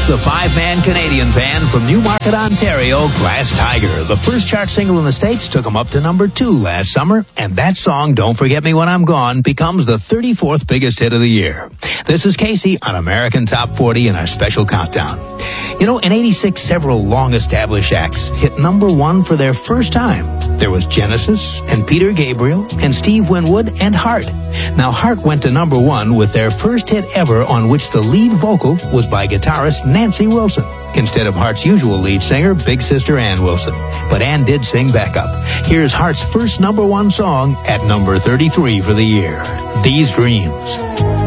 It's the five-man Canadian band from Newmarket, Ontario, Glass Tiger. The first chart single in the States took them up to number 2 last summer, and that song, Don't Forget Me When I'm Gone, becomes the 34th biggest hit of the year. This is Casey on American Top 40 in our special countdown. You know, in 86, several long-established acts hit number 1 for their first time. There was Genesis and Peter Gabriel and Steve Winwood and Heart. Now, Heart went to number 1 with their first hit ever on which the lead vocal was by guitarist Nancy Wilson, instead of Heart's usual lead singer, Big Sister Ann Wilson. But Ann did sing backup. Here's Heart's first number 1 song at number 33 for the year, These Dreams.